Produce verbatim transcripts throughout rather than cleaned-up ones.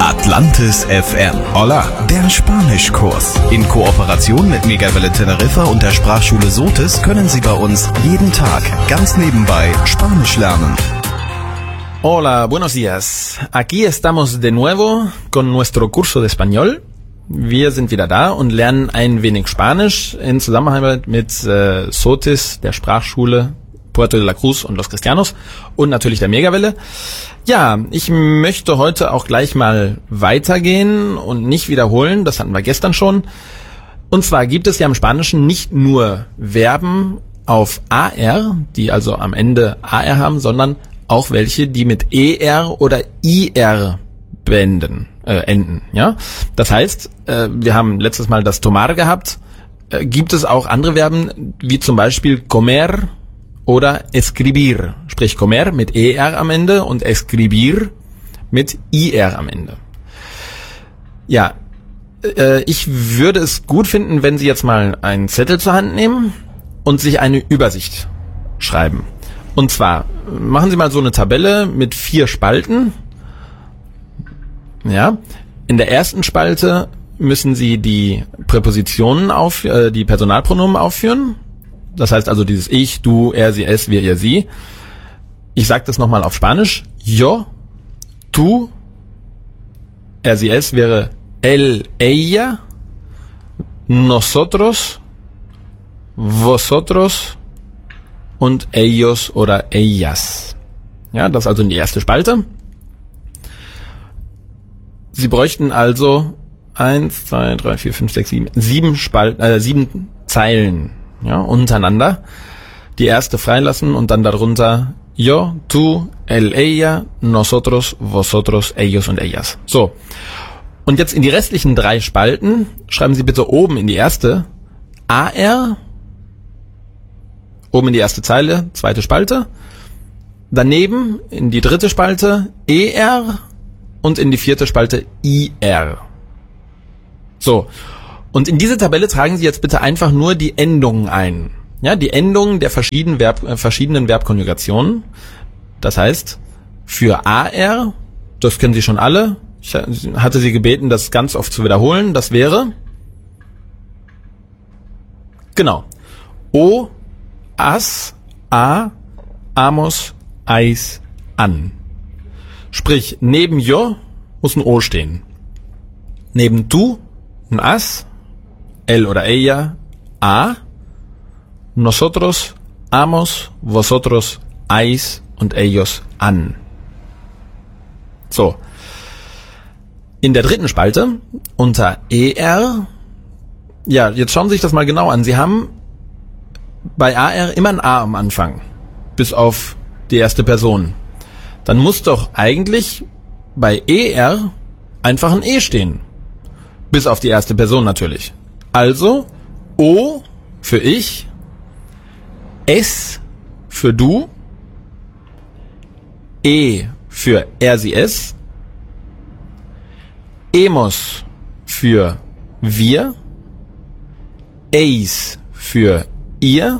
Atlantis F M. Hola, der Spanischkurs. In Kooperation mit Megawelle Teneriffa und der Sprachschule Sotis können Sie bei uns jeden Tag ganz nebenbei Spanisch lernen. Hola, buenos días. Aquí estamos de nuevo con nuestro curso de español. Wir sind wieder da und lernen ein wenig Spanisch in Zusammenarbeit mit äh, Sotis, der Sprachschule Puerto de la Cruz und Los Cristianos und natürlich der Megawelle. Ja, ich möchte heute auch gleich mal weitergehen und nicht wiederholen, das hatten wir gestern schon. Und zwar gibt es ja im Spanischen nicht nur Verben auf A R, die also am Ende A R haben, sondern auch welche, die mit E R oder I R beenden, äh, enden. Ja, das heißt, äh, wir haben letztes Mal das tomar gehabt. Äh, gibt es auch andere Verben, wie zum Beispiel comer oder escribir, sprich comer mit E R am Ende und escribir mit I R am Ende. Ja, äh, ich würde es gut finden, wenn Sie jetzt mal einen Zettel zur Hand nehmen und sich eine Übersicht schreiben. Und zwar machen Sie mal so eine Tabelle mit vier Spalten. Ja, in der ersten Spalte müssen Sie die Präpositionen auf, äh, die Personalpronomen aufführen. Das heißt also dieses ich, du, er, sie, es, wir, ihr, sie. Ich sage das nochmal auf Spanisch. Yo, tú, er, sie, es wäre él, ella, nosotros, vosotros und ellos oder ellas. Ja, das ist also in die erste Spalte. Sie bräuchten also eins, zwei, drei, vier, fünf, sechs, sieben, sieben Spalten, äh, sieben Zeilen. Ja, untereinander. Die erste freilassen und dann darunter yo, tú, él, ella, nosotros, vosotros, ellos und ellas. So. Und jetzt in die restlichen drei Spalten schreiben Sie bitte oben in die erste A R, oben in die erste Zeile, zweite Spalte, daneben in die dritte Spalte E R und in die vierte Spalte I R. So. Und in diese Tabelle tragen Sie jetzt bitte einfach nur die Endungen ein. Ja, die Endungen der verschiedenen, Verb, äh, verschiedenen Verbkonjugationen. Das heißt, für A R, das kennen Sie schon alle. Ich hatte Sie gebeten, das ganz oft zu wiederholen. Das wäre, genau, O, as, a, amos, eis, an. Sprich, neben yo muss ein O stehen. Neben tu ein as, él oder ella, a, nosotros, amos, vosotros, eis und ellos, an. So. In der dritten Spalte, unter E R, ja, jetzt schauen Sie sich das mal genau an. Sie haben bei A R immer ein A am Anfang, bis auf die erste Person. Dann muss doch eigentlich bei E R einfach ein E stehen. Bis auf die erste Person natürlich. Also, O für ich, S für du, E für er, sie, es, hemos für wir, eis für ihr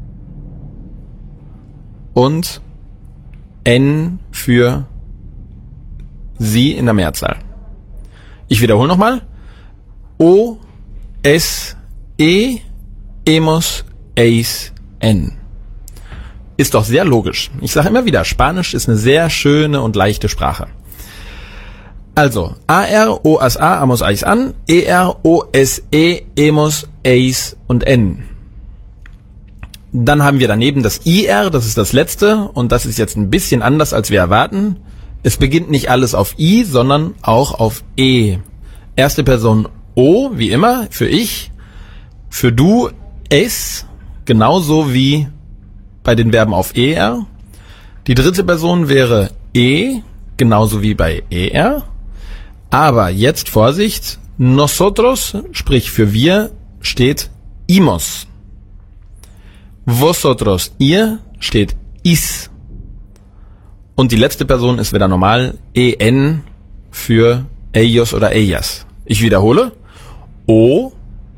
und N für sie in der Mehrzahl. Ich wiederhole nochmal. O, S, E, hemos, eis, N. Ist doch sehr logisch. Ich sage immer wieder, Spanisch ist eine sehr schöne und leichte Sprache. Also, A R, O, as, A, amos, eis, an, E R, O, S, E, hemos, eis und N. Dann haben wir daneben das I R, das ist das letzte und das ist jetzt ein bisschen anders, als wir erwarten. Es beginnt nicht alles auf I, sondern auch auf E. Erste Person O, wie immer, für ich, für du, es, genauso wie bei den Verben auf E R. Die dritte Person wäre E, genauso wie bei E R. Aber jetzt Vorsicht, nosotros, sprich für wir, steht imos. Vosotros, ihr, steht is. Und die letzte Person ist wieder normal, en für ellos oder ellas. Ich wiederhole. O,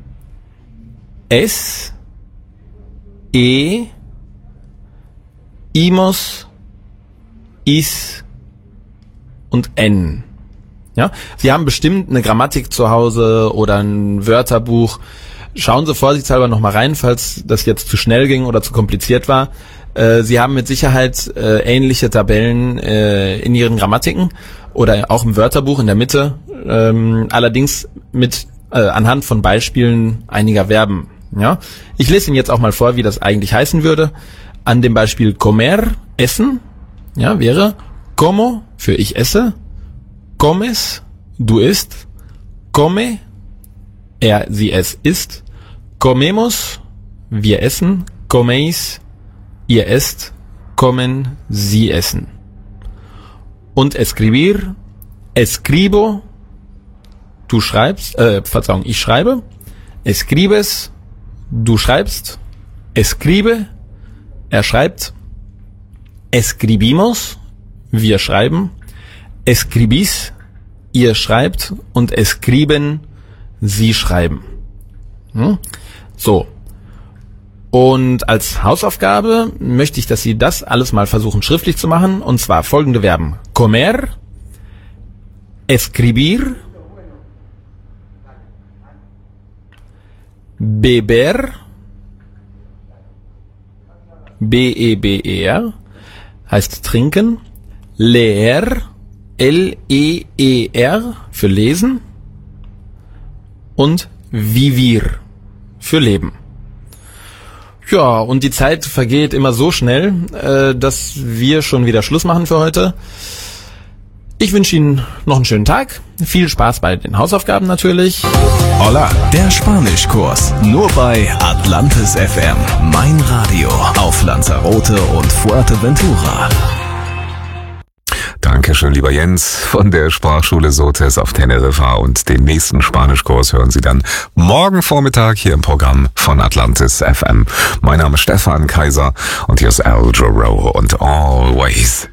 es, e, imos, is und en. Ja, Sie haben bestimmt eine Grammatik zu Hause oder ein Wörterbuch. Schauen Sie vorsichtshalber nochmal rein, falls das jetzt zu schnell ging oder zu kompliziert war. Äh, Sie haben mit Sicherheit äh, ähnliche Tabellen äh, in Ihren Grammatiken oder auch im Wörterbuch in der Mitte, ähm, allerdings mit äh, anhand von Beispielen einiger Verben. Ja, ich lese Ihnen jetzt auch mal vor, wie das eigentlich heißen würde. An dem Beispiel comer, essen, ja, wäre como für ich esse, comes, du isst, come, er, sie, es isst, comemos, wir essen, comeis, ihr esst, kommen, sie essen. Und escribir, escribo, du schreibst, äh, Verzeihung, ich schreibe, escribes, du schreibst, escribe, er schreibt, escribimos, wir schreiben, escribís, ihr schreibt und escriben, sie schreiben. Hm? So. Und als Hausaufgabe möchte ich, dass Sie das alles mal versuchen schriftlich zu machen, und zwar folgende Verben: comer, escribir, beber, B E B E R, heißt trinken, leer, L E E R für lesen und vivir für leben. Ja, und die Zeit vergeht immer so schnell, äh, dass wir schon wieder Schluss machen für heute. Ich wünsche Ihnen noch einen schönen Tag, viel Spaß bei den Hausaufgaben natürlich. Hola, der Spanischkurs. Nur bei Atlantis F M. Mein Radio auf Lanzarote und Fuerteventura. Dankeschön, lieber Jens von der Sprachschule Sotes auf Teneriffa, und den nächsten Spanischkurs hören Sie dann morgen Vormittag hier im Programm von Atlantis F M. Mein Name ist Stefan Kaiser und hier ist El Joro und Always